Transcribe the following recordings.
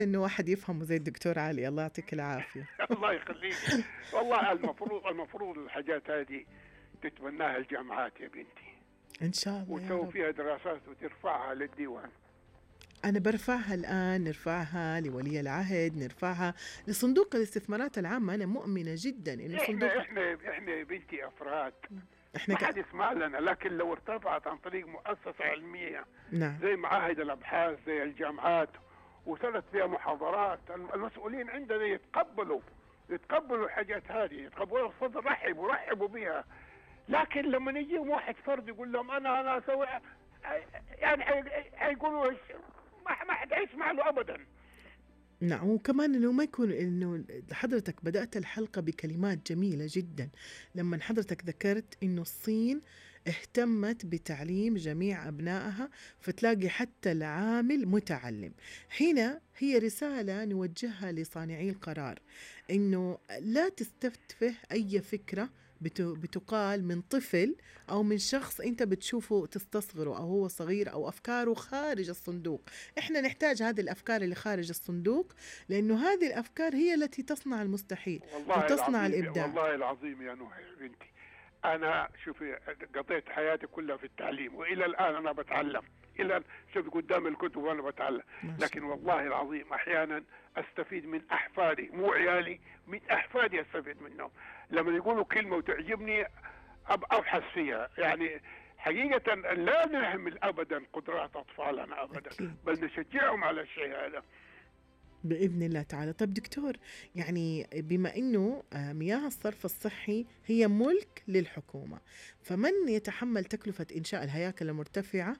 إنه واحد يفهمه زي الدكتور علي، الله يعطيك العافية. الله يخليك. والله المفروض الحاجات هذه تتبناها الجامعات يا بنتي، إن شاء الله يا وتسوي رب. فيها دراسات وترفعها للديوان. أنا برفعها الآن، نرفعها لولي العهد، نرفعها لصندوق الاستثمارات العامة. أنا مؤمنة جدا إنه صندوق احنا يا بنتي افراد، إحنا ما حد يسمع لنا، لكن لو ارتفعت عن طريق مؤسسة علمية نعم زي معاهد الابحاث زي الجامعات وصارت فيها محاضرات، المسؤولين عندنا يتقبلوا الحاجات هذه، يتقبلوا الصدر، رحبوا بها. لكن لما يجي واحد فرد يقول لهم انا اسوي، يعني حيقولوا ما حد يسمع له ابدا. نعم. وكمان انه ما يكون انه حضرتك بدأت الحلقة بكلمات جميلة جدا لما حضرتك ذكرت انه الصين اهتمت بتعليم جميع أبنائها، فتلاقي حتى العامل متعلم. هنا هي رسالة نوجهها لصانعي القرار، انه لا تستفتفه اي فكرة بتقال من طفل أو من شخص أنت بتشوفه تستصغره أو هو صغير أو أفكاره خارج الصندوق. إحنا نحتاج هذه الأفكار اللي خارج الصندوق، لأنه هذه الأفكار هي التي تصنع المستحيل وتصنع الإبداع. والله العظيم يا نوح يا بنتي، أنا شوفي قضيت حياتي كلها في التعليم، وإلى الآن أنا بتعلم، شوفي قدام الكتب وأنا بتعلم. لكن والله العظيم أحيانا أستفيد من أحفادي، مو عيالي، من أحفادي أستفيد منهم. لما يقولوا كلمة وتعجبني أبحث فيها. يعني حقيقة لا نهمل أبدا قدرات أطفالنا أبدا، بل نشجعهم على الشيء هذا بإذن الله تعالى. طيب دكتور، يعني بما أنه مياه الصرف الصحي هي ملك للحكومة، فمن يتحمل تكلفة إنشاء الهياكل المرتفعة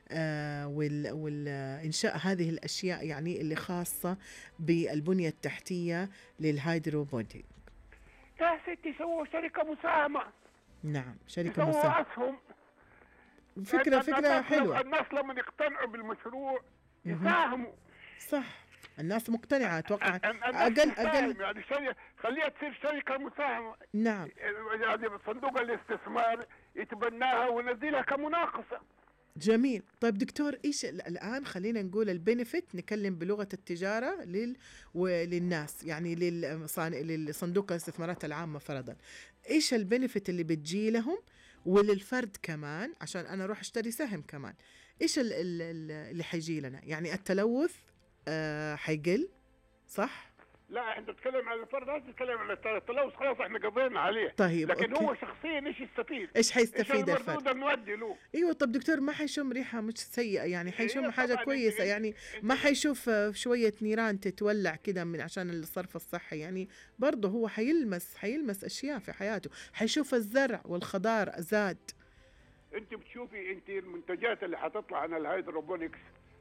والإنشاء هذه الأشياء يعني اللي خاصة بالبنية التحتية للهيدروبونيك؟ يا ستي سووا شركة مساهمة. نعم، شركة مساهمة، أسهم. فكرة حلوة. الناس لما يقتنعوا بالمشروع يساهموا. صح، الناس مقتنعة أتوقع. أقل يعني خليها تصير شركة مساهمة. نعم، يعني صندوق الاستثمار يتبناها ونزلها كمناقصة. جميل. طيب دكتور، إيش الآن خلينا نقول البنفيت، نكلم بلغة التجارة وللناس، يعني للصندوق الاستثمارات العامة فرضا، إيش البنفيت اللي بتجي لهم وللفرد كمان، عشان أنا أروح أشتري سهم كمان؟ إيش اللي حيجي لنا؟ يعني التلوث حيقل، صح؟ لا، احنا نتكلم عن الفرد، لا نتكلم عن التلوث، خلاص احنا قضينا عليه. طيب لكن أوكي. هو شخصيا ايش يستفيد؟ ايش حيستفيد ايش الفرد؟ نودي له؟ ايوه. طب دكتور، ما حيشم ريحه مش سيئه، يعني حيشم حاجه كويسه، يعني ما حيشوف شويه نيران تتولع كده من عشان الصرف الصحي، يعني برضه هو حيلمس اشياء في حياته، حيشوف الزرع والخضار زاد. انت بتشوفي انت المنتجات اللي حتطلع عن الهيدروبونيكس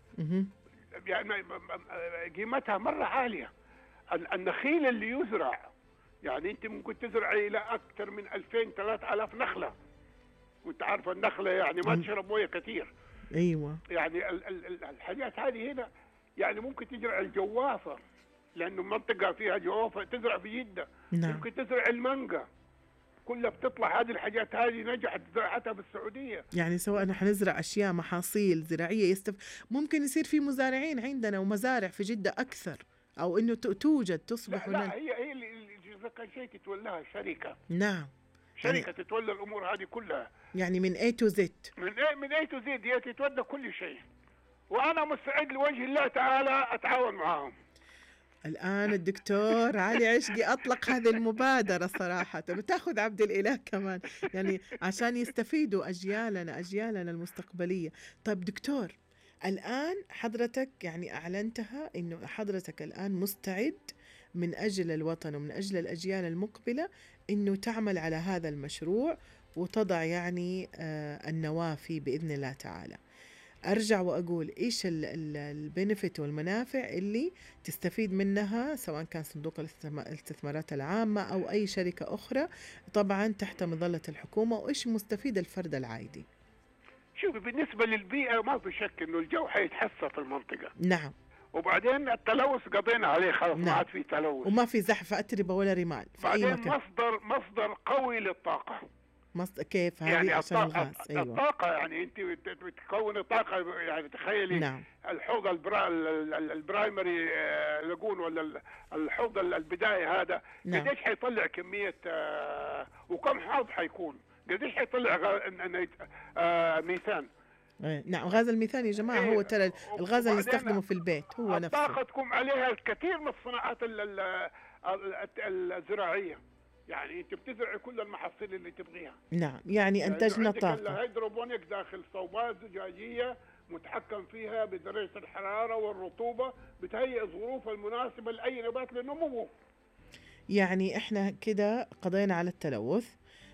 يعني قيمتها مره عاليه. النخيل اللي يزرع، يعني انت ممكن تزرعي الى اكثر من 2000-3000 نخله، وانت عارفه النخله يعني ما تشرب مويه كثير. ايوه. يعني الحاجات هذه هنا يعني ممكن تزرع الجوافه، لانه منطقه فيها جوافه، تزرع في جده. نعم. ممكن تزرع المانجا، كلها بتطلع. هذه الحاجات هذه نجحت زراعتها بالسعوديه. يعني سواء حنزرع اشياء محاصيل زراعيه ممكن يصير في مزارعين عندنا ومزارع في جده اكثر، او انه توجد تصبح لا هي اللي اذا كان شيء تتولاها شركه. نعم، شركه يعني تتولى الامور هذه كلها، يعني من A to Z. من A to Z هي تتولى كل شيء، وانا مستعد لوجه الله تعالى اتعاون معهم. الآن الدكتور علي عشقي أطلق هذه المبادرة صراحة، وتأخذ عبد الإله كمان، يعني عشان يستفيدوا أجيالنا المستقبلية. طيب دكتور، الآن حضرتك يعني أعلنتها إنه حضرتك الآن مستعد من أجل الوطن ومن أجل الأجيال المقبلة إنه تعمل على هذا المشروع وتضع يعني النوافي بإذن الله تعالى. أرجع وأقول إيش البنفيت والمنافع اللي تستفيد منها، سواء كان صندوق الاستثمارات العامة أو أي شركة أخرى طبعا تحت مظلة الحكومة، وإيش مستفيد الفرد العادي؟ شوفي، بالنسبة للبيئة ما في شك إنه الجو حيتحسن في المنطقة. نعم. وبعدين التلوث قضينا عليه خلاص. نعم. ما عاد في تلوث وما في زحف أتربة ولا رمال في بعدين أي مكان. مصدر قوي للطاقة. كيف هذه؟ يعني عشان الغاز. أيوة. الطاقة، يعني أنت بتكون طاقة، يعني تخيلي نعم. الحوض البرايمري لاجون، ولا الحوض البدائي هذا، نعم. قديش حيطلع كمية وكم حوض حيكون، قديش حيطلع ميثان. نعم، غاز الميثان يا جماعة هو ترى الغاز اللي وبعدين نستخدمه في البيت هو نفسه. الطاقة تقوم عليها الكثير من الصناعات الزراعية، يعني انت بتزرعي كل المحاصيل اللي تبغيها. نعم، يعني لانه أنتجنا عندك طاقة. الهيدروبونيك داخل صوبات زجاجية متحكم فيها بدرجة الحرارة والرطوبة، بتهيئ الظروف المناسبة لأي نبات لنموه. يعني إحنا كده قضينا على التلوث،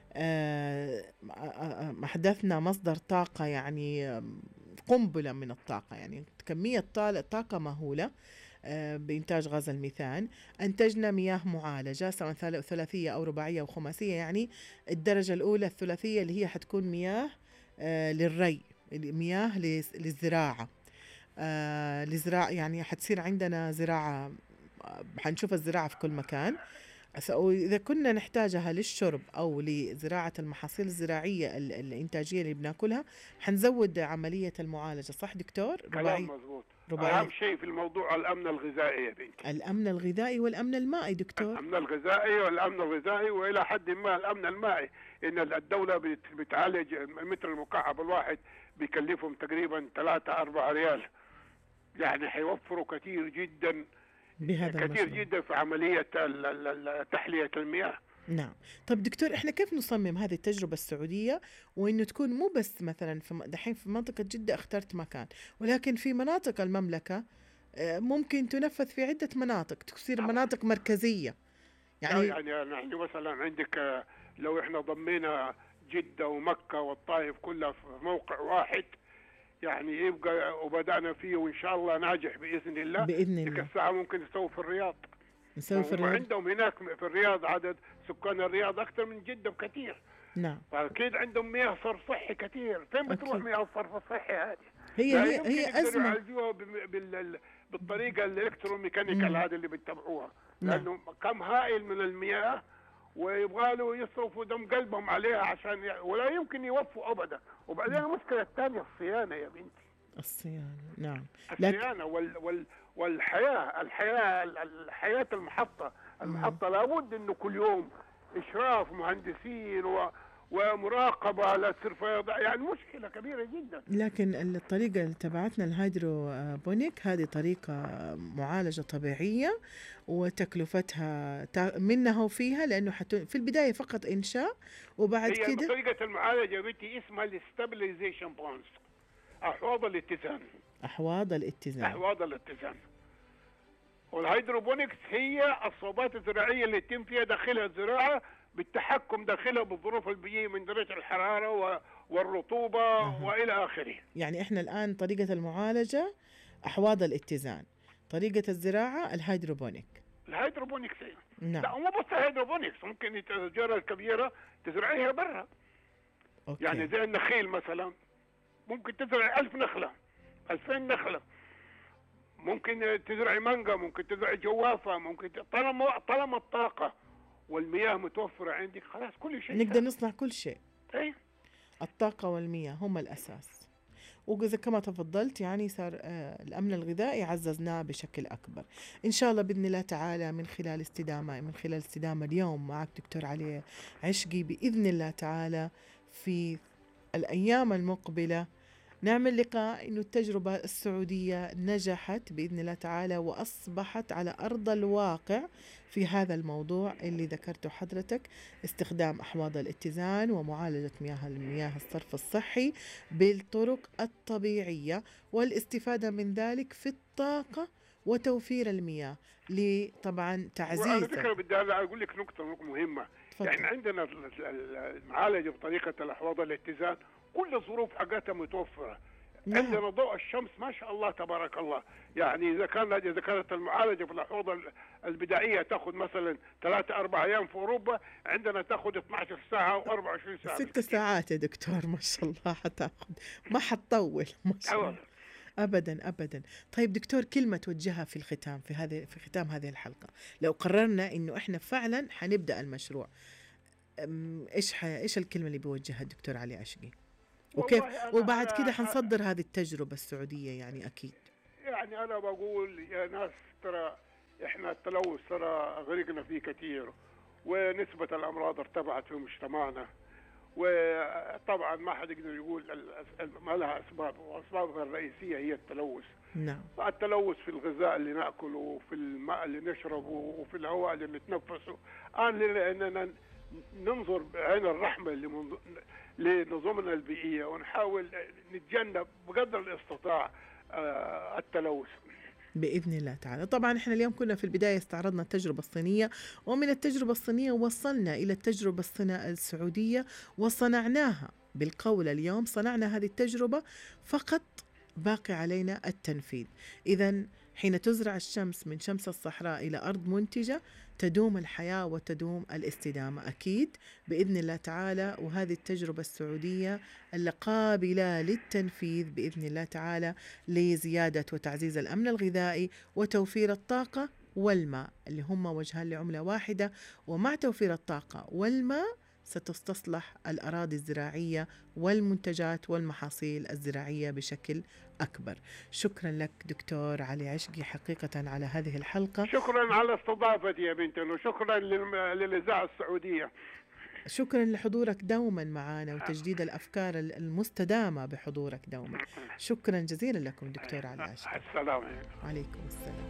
أحدثنا مصدر طاقة، يعني قنبلة من الطاقة، يعني كمية طاقة مهولة بإنتاج غاز الميثان. أنتجنا مياه معالجة سواء ثلاثية أو رباعية أو خماسية، يعني الدرجة الأولى الثلاثية اللي هي حتكون مياه للري، مياه للزراعة، لزراعة، يعني حتصير عندنا زراعة، حنشوف الزراعة في كل مكان. إذا كنا نحتاجها للشرب أو لزراعة المحاصيل الزراعية الإنتاجية اللي بناكلها، حنزود عملية المعالجة. صح دكتور؟ كلام مظبوط. رباعية. أهم شيء في الموضوع الأمن الغذائي يا بنتي. الأمن الغذائي والأمن المائي دكتور. الأمن الغذائي والأمن الغذائي، وإلى حد ما الأمن المائي، إن الدولة بتعالج المتر المكعب الواحد بيكلفهم تقريبا 3-4 ريال، يعني حيوفروا كثير جدا، بهذا كثير المشروع. جدا في عملية تحلية المياه. نعم. طب دكتور، احنا كيف نصمم هذه التجربة السعودية وانه تكون مو بس مثلا دحين في منطقة جدة اخترت مكان، ولكن في مناطق المملكة ممكن تنفذ في عدة مناطق، تصير مناطق مركزية يعني. يعني مثلا عندك لو احنا ضمينا جدة ومكة والطائف كلها في موقع واحد، يعني يبقى وبدأنا فيه وإن شاء الله ناجح بإذن الله. بإذن تلك الله الساعة ممكن نسوي في الرياض. نسوي في الرياض. عندهم هناك في الرياض عدد سكان الرياض أكثر من جدة بكثير. نعم. فأكيد عندهم مياه صرف صحي كثير. فين بتروح مياه الصرف الصحي هذه؟ هي أزمة. يعالجوها بالطريقة الإلكتروميكانيكال هذه اللي بتتبعوها. لأنه كم هائل من المياه، ويبغى له يصرفوا دم قلبهم عليها عشان ولا يمكن يوفوا أبدا. وبعدين المشكلة الثانية الصيانة يا بنتي. الصيانة. نعم. الصيانة الحياة المحطة لابد انه كل يوم اشراف مهندسين ومراقبة لا تصير فيضاء، يعني مشكلة كبيرة جدا. لكن الطريقة اللي تبعتنا الهيدروبونيك هذه طريقة معالجة طبيعية، وتكلفتها منها وفيها، لأنه في البداية فقط إنشاء، وبعد هي كده طريقة المعالجة بنتي اسمها الاستابلايزيشن بونز، أحواض الاتزان. أحواض الاتزان. أحواض الاتزان. والهيدروبونكس هي الصوبات الزراعية اللي يتم فيها داخلها الزراعة بالتحكم داخلها بالظروف البيئية من درجة الحرارة والرطوبة وإلى آخره. يعني إحنا الآن طريقة المعالجة أحواض الاتزان، طريقة الزراعة الهيدروبونيك. الهيدروبونكس نعم. لا، مو بس الهيدروبونكس، ممكن الأشجار الكبيرة تزرعيها برا. أوكي. يعني زي النخيل مثلا، ممكن تزرع 1000 نخلة، 2000 نخلة. ممكن تزرعي مانجا، ممكن تزرعي جوافة، ممكن طالما الطاقة والمياه متوفرة عندك، خلاص كل شيء نقدر نصنع كل شيء. ايه. الطاقة والمياه هم الأساس. وإذا كما تفضلت يعني صار الأمن الغذائي عززناه بشكل أكبر إن شاء الله بإذن الله تعالى، من خلال استدامة اليوم معك دكتور علي عشقي، بإذن الله تعالى في الأيام المقبلة نعمل لقاء إنه التجربة السعودية نجحت بإذن الله تعالى، وأصبحت على أرض الواقع في هذا الموضوع اللي ذكرته حضرتك، استخدام أحواض الاتزان ومعالجة المياه الصرف الصحي بالطرق الطبيعية، والاستفادة من ذلك في الطاقة وتوفير المياه طبعا تعزيز. وعلى فكرة بدي أقول لك نقطة مهمة. تفضل. يعني عندنا المعالجة بطريقة الأحواض الاتزان كل الظروف حقتها متوفرة. نعم. عندنا ضوء الشمس ما شاء الله تبارك الله. يعني إذا كانت المعالجة في الأحواض البدائية تأخذ مثلا 3-4 أيام، في أوروبا عندنا تأخذ 12 ساعة و24 ساعة. 6 ساعات يا دكتور، ما شاء الله حتاخذ، ما حتطول ما شاء الله. أبدا أبدا. طيب دكتور، كلمة توجهها في الختام، في ختام هذه الحلقة، لو قررنا إنه إحنا فعلا حنبدأ المشروع، إيش الكلمة اللي بيوجهها الدكتور علي عشقي؟ وكيف والله وبعد كده أنا حنصدر هذه التجربة السعودية يعني أكيد. يعني أنا بقول يا ناس ترى إحنا التلوث ترى غرقنا فيه كثير، ونسبة الأمراض ارتفعت في مجتمعنا، وطبعا ما حد يقدر يقول ما لها أسباب، وأسبابها الرئيسية هي التلوث. نعم. التلوث في الغذاء اللي ناكله، وفي الماء اللي نشربه، وفي الهواء اللي نتنفسه. لأننا ننظر بعين الرحمة لنظامنا البيئية، ونحاول نتجنب بقدر الاستطاع التلوث بإذن الله تعالى. طبعا احنا اليوم كنا في البداية استعرضنا التجربة الصينية، ومن التجربة الصينية وصلنا إلى التجربة السعودية وصنعناها بالقول. اليوم صنعنا هذه التجربة، فقط باقي علينا التنفيذ. إذن حين تزرع الشمس من شمس الصحراء إلى أرض منتجة تدوم الحياة وتدوم الاستدامة أكيد بإذن الله تعالى. وهذه التجربة السعودية القابلة للتنفيذ بإذن الله تعالى لزيادة وتعزيز الأمن الغذائي وتوفير الطاقة والماء اللي هم وجهان لعملة واحدة. ومع توفير الطاقة والماء ستستصلح الأراضي الزراعية والمنتجات والمحاصيل الزراعية بشكل أكبر. شكرا لك دكتور علي عشقي حقيقة على هذه الحلقة. شكرا على استضافتي يا بنتي، وشكرا للإذاعة السعودية. شكرا لحضورك دوما معنا وتجديد الأفكار المستدامة بحضورك دوما. شكرا جزيلا لكم دكتور علي عشقي. السلام عليكم السلام.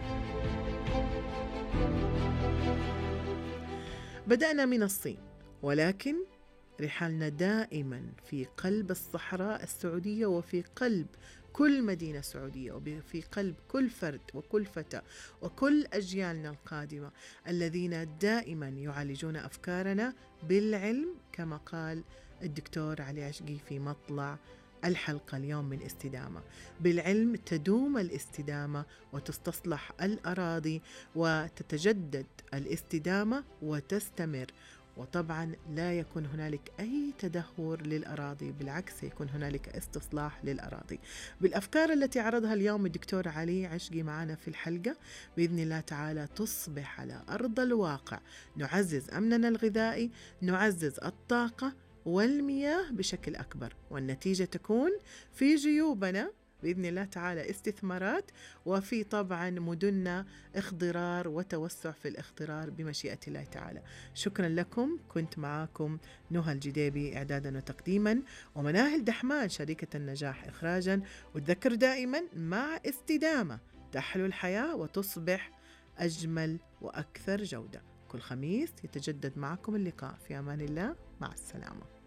بدأنا من الصين، ولكن رحالنا دائما في قلب الصحراء السعودية، وفي قلب كل مدينة سعودية، وفي قلب كل فرد وكل فتى وكل أجيالنا القادمة الذين دائما يعالجون أفكارنا بالعلم، كما قال الدكتور علي عشقي في مطلع الحلقة اليوم من استدامة. بالعلم تدوم الاستدامة وتستصلح الأراضي وتتجدد الاستدامة وتستمر. وطبعا لا يكون هنالك أي تدهور للأراضي، بالعكس يكون هنالك استصلاح للأراضي. بالأفكار التي عرضها اليوم الدكتور علي عشقي معنا في الحلقة بإذن الله تعالى تصبح على أرض الواقع. نعزز أمننا الغذائي، نعزز الطاقة والمياه بشكل أكبر، والنتيجة تكون في جيوبنا بإذن الله تعالى استثمارات، وفي طبعا مدننا اخضرار وتوسع في الاخضرار بمشيئة الله تعالى. شكرا لكم. كنت معكم نهى الجديبي إعدادا وتقديما، ومناهل دحمان شريكة النجاح إخراجا. وتذكر دائما مع استدامة تحلو الحياة وتصبح أجمل وأكثر جودة. كل خميس يتجدد معكم اللقاء. في أمان الله، مع السلامة.